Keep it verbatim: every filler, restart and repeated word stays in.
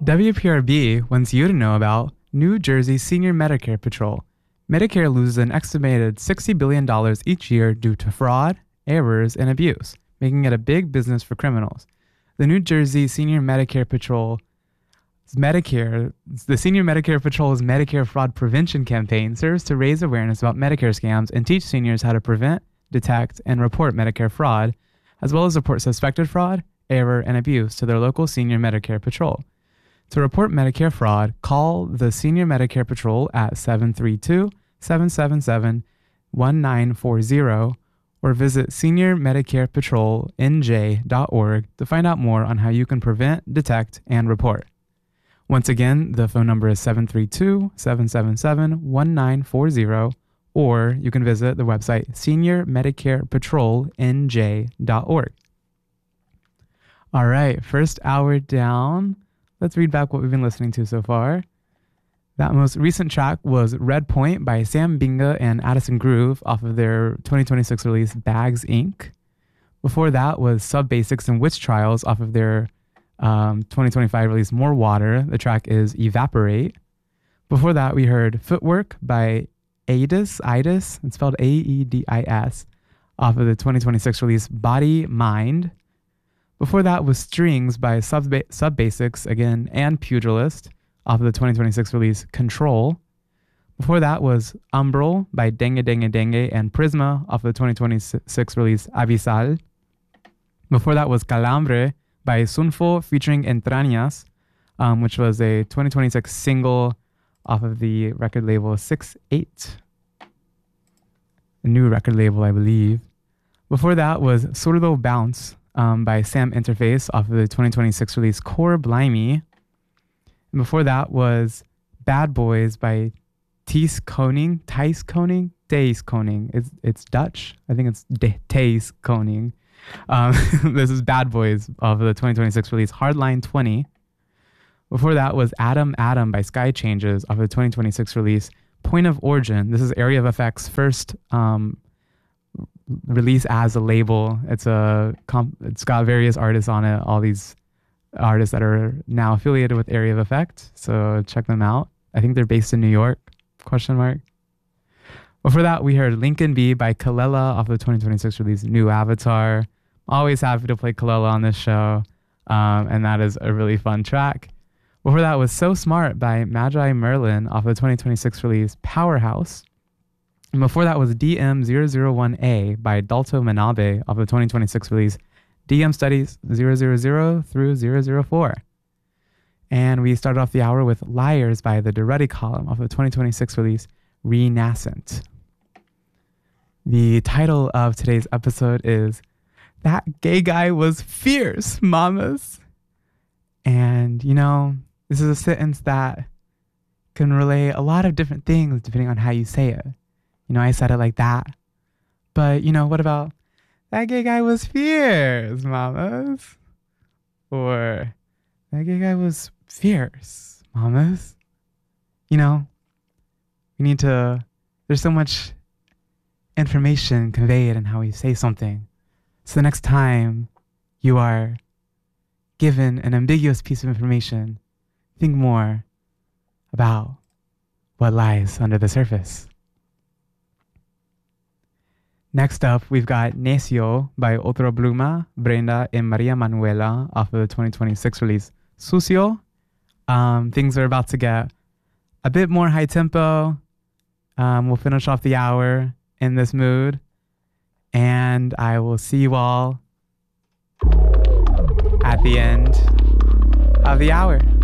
W P R B wants you to know about New Jersey Senior Medicare Patrol. Medicare loses an estimated sixty billion dollars each year due to fraud, errors, and abuse, making it a big business for criminals. The New Jersey Senior Medicare Patrol Medicare, the Senior Medicare Patrol's Medicare Fraud Prevention Campaign serves to raise awareness about Medicare scams and teach seniors how to prevent, detect, and report Medicare fraud, as well as report suspected fraud, error, and abuse to their local Senior Medicare Patrol. To report Medicare fraud, call the Senior Medicare Patrol at seven three two, seven seven seven, one nine four zero or visit senior medicare patrol n j dot org to find out more on how you can prevent, detect, and report. Once again, the phone number is seven three two, seven seven seven, one nine four zero, or you can visit the website senior medicare patrol n j dot org. All right, first hour down. Let's read back what we've been listening to so far. That most recent track was Red Point by Sam Binga and Addison Groove off of their twenty twenty-six release Bags Incorporated. Before that was Sub Basics and Witch Trials off of their um, twenty twenty-five release More Water. The track is Evaporate. Before that we heard Footwork by Aedis, Aedis, it's spelled A E D I S, off of the twenty twenty-six release Body Mind. Before that was Strings by Sub, Sub Basics, again, and Pugilist, off of the twenty twenty-six release Control. Before that was Umbral by Dengue Dengue Dengue and Prisma, off of the twenty twenty-six release Avisal. Before that was Calambre by Sunfo featuring Entrañas, um, which was a twenty twenty-six single off of the record label six eight. A new record label, I believe. Before that was Surdo Bounce, Um, by Sam Interface off of the twenty twenty-six release Core Blimey. And before that was Bad Boys by Thijs Koning. Thijs Koning? Thijs Koning. It's, it's Dutch. I think it's De- Thijs Koning. Um, this is Bad Boys off of the twenty twenty-six release Hardline twenty. Before that was Adam Adam by Sky Changes off of the twenty twenty-six release Point of Origin. This is Area of Effect's first um, release as a label. It's a comp- it's got various artists on it, all these artists that are now affiliated with Area of Effect, so check them out. I think they're based in New York, question mark. Before that we heard Lincoln B by Kalela off of the twenty twenty-six release New Avatar. Always happy to play Kalela on this show, um, and that is a really fun track. Before that was So Smart by Magi Merlin off of the twenty twenty-six release Powerhouse. And before that was D M zero zero one A by Dalto Manabe off of the twenty twenty-six release D M Studies zero zero zero through zero zero four. And we started off the hour with Liars by the Duretti Column off of the twenty twenty-six release Renascent. The title of today's episode is That Gay Guy Was Fierce, Mamas. And, you know, this is a sentence that can relay a lot of different things depending on how you say it. You know, I said it like that. But, you know, what about that gay guy was fierce, mamas? Or that gay guy was fierce, mamas? You know, we need to, there's so much information conveyed in how we say something. So the next time you are given an ambiguous piece of information, think more about what lies under the surface. Next up, we've got Necio by Otro Bluma, Brenda, and Maria Manuela off of the twenty twenty-six release Sucio. Um, things are about to get a bit more high tempo. Um, we'll finish off the hour in this mood, and I will see you all at the end of the hour.